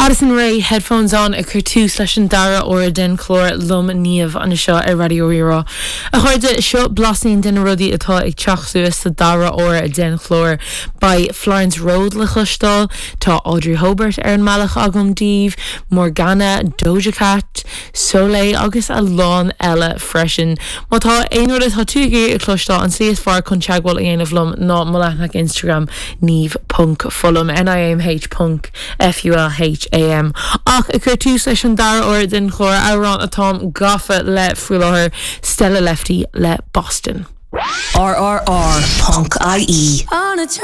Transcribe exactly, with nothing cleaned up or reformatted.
Addison Ray, headphones on, a curtú slash an dara or a den chlor lum níomh an seo a radio rá. A chuirde seo blasín den rudí atá ag teach suas sa dara or a den chlor by Florence Road le chlustal, tá Audrey Hobart ar an malach agam dív, Morgana, Doja Cat, Soleil agus a lán eile freisin. Má tá aonúir atá túgaí a chlustal an síos far chun teagháil aonamh lum ná malaithnach Instagram níomh punk fulham N I M H punk F U L H A M. Ach a chuir tú leis an dara or den chlór árán atá gafa le friúláthir Stella Lefty le Boston. R R R Punk I E. On a